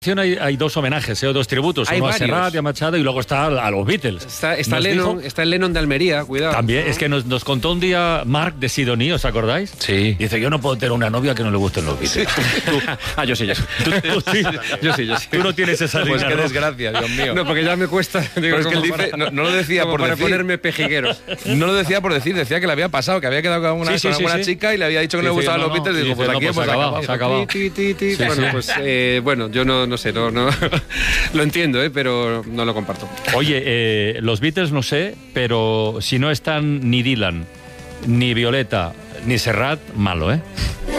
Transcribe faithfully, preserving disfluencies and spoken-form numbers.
Hay, hay dos homenajes, ¿eh? dos tributos, hay uno varios. a Serrat y a Machado y luego está a los Beatles. Está, está, Nos Lennon, dijo, está el Lennon de Almería, cuidado. también, ¿no? es que nos, nos contó un día Mark de Sidoní, ¿os acordáis? Sí. Dice, yo no puedo tener una novia que no le gusten los Beatles. Tú, tú, Ah, yo sí, yo sí. tú, tú, sí. Yo sí, yo sí. Tú no tienes esa Pues línea, qué ¿no? desgracia, Dios mío. No, porque ya me cuesta. Digo, Pero es que él como dice, para- no, no lo decía como por para decir. ponerme pejiguero. No lo decía por decir, decía que le había pasado, que había quedado con una, Sí, sí, con sí, una buena sí. chica y le había dicho que no le Dice, gustaban no, los no. Beatles y Y digo, dice, pues no, aquí pues pues se ha acabado, acabado. se ha acabado. Ti, ti, ti. Sí, bueno, sí. pues eh, bueno, yo no, no sé, no, no lo entiendo, ¿eh? Pero no lo comparto. Oye, eh, los Beatles no sé, pero si no están ni Dylan, ni Violeta, ni Serrat, malo, ¿eh?